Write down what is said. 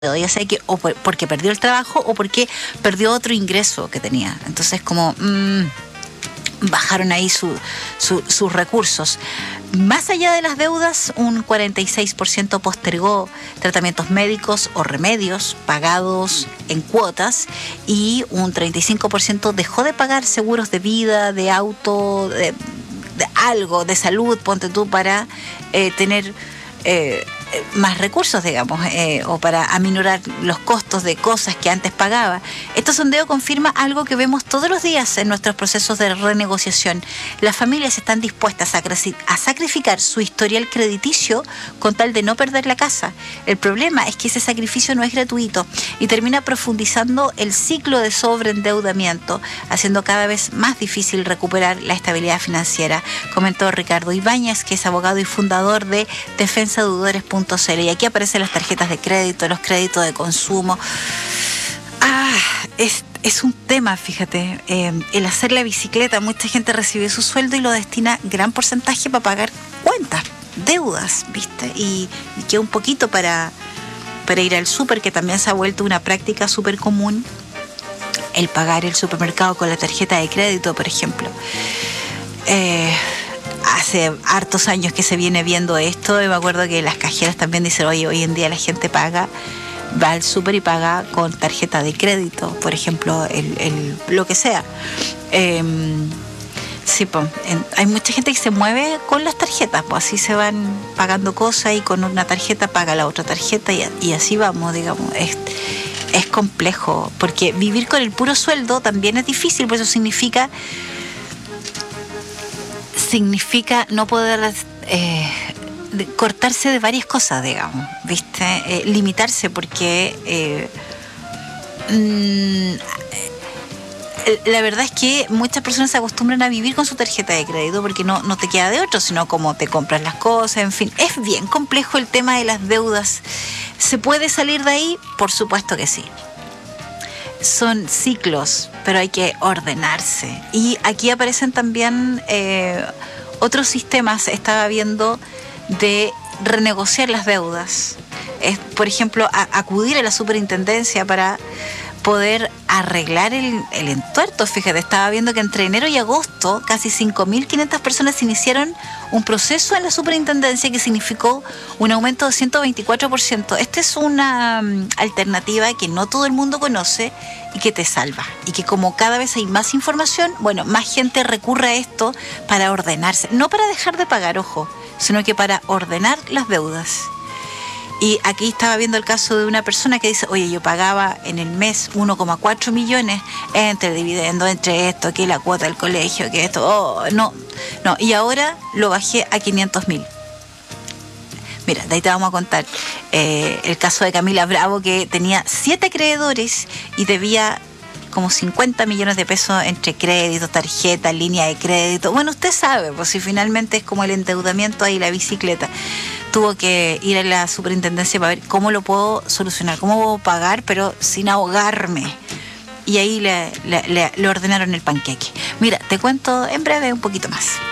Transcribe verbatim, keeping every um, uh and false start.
ya sea que o por, porque perdió el trabajo o porque perdió otro ingreso que tenía. Entonces como mmm, bajaron ahí su, su, sus recursos. Más allá de las deudas, un cuarenta y seis por ciento postergó tratamientos médicos o remedios pagados en cuotas y un treinta y cinco por ciento dejó de pagar seguros de vida, de auto, de, de algo, de salud, ponte tú, para eh, tener eh, más recursos, digamos, eh, o para aminorar los costos de cosas que antes pagaba. Este sondeo confirma algo que vemos todos los días en nuestros procesos de renegociación. Las familias están dispuestas a, a sacrificar su historial crediticio con tal de no perder la casa. El problema es que ese sacrificio no es gratuito y termina profundizando el ciclo de sobreendeudamiento, haciendo cada vez más difícil recuperar la estabilidad financiera, comentó Ricardo Ibáñez, que es abogado y fundador de defensa deudores punto c l. Y aquí aparecen las tarjetas de crédito, los créditos de consumo. Ah, es, es un tema, fíjate. Eh, el hacer la bicicleta, mucha gente recibe su sueldo y lo destina gran porcentaje para pagar cuentas, deudas, ¿viste? Y, y queda un poquito para, para ir al súper, que también se ha vuelto una práctica súper común, el pagar el supermercado con la tarjeta de crédito, por ejemplo. Eh... Hace hartos años que se viene viendo esto y me acuerdo que las cajeras también dicen, oye, hoy en día la gente paga, va al súper y paga con tarjeta de crédito, por ejemplo, el, el, lo que sea. Eh, sí, pues, en, hay mucha gente que se mueve con las tarjetas, pues así se van pagando cosas y con una tarjeta paga la otra tarjeta y, y así vamos, digamos. Es, es complejo, porque vivir con el puro sueldo también es difícil, por eso significa... significa no poder eh, de, cortarse de varias cosas, digamos, ¿viste? Eh, limitarse porque eh, mmm, la verdad es que muchas personas se acostumbran a vivir con su tarjeta de crédito porque no, no te queda de otro, sino como te compras las cosas, en fin. Es bien complejo el tema de las deudas. ¿Se puede salir de ahí? Por supuesto que sí. Son ciclos, pero hay que ordenarse. Y aquí aparecen también eh, otros sistemas, estaba viendo, de renegociar las deudas. Es, por ejemplo, a, acudir a la superintendencia para poder arreglar el, el entuerto. Fíjate, estaba viendo que entre enero y agosto casi cinco mil quinientas personas iniciaron un proceso en la superintendencia que significó un aumento de ciento veinticuatro por ciento. Esta es una um, alternativa que no todo el mundo conoce y que te salva. Y que como cada vez hay más información, bueno, más gente recurre a esto para ordenarse. No para dejar de pagar, ojo, sino que para ordenar las deudas. Y aquí estaba viendo el caso de una persona que dice, oye, yo pagaba en el mes uno coma cuatro millones entre dividendos, entre esto, que la cuota del colegio, que esto, oh, no, no, y ahora lo bajé a quinientos mil. Mira, de ahí te vamos a contar eh, el caso de Camila Bravo, que tenía siete acreedores y debía como cincuenta millones de pesos entre créditos, tarjetas, línea de crédito. Bueno, usted sabe, pues si finalmente es como el endeudamiento ahí, la bicicleta. Tuvo que ir a la superintendencia para ver cómo lo puedo solucionar, cómo puedo pagar, pero sin ahogarme. Y ahí le, le, le, le ordenaron el panqueque. Mira, te cuento en breve un poquito más.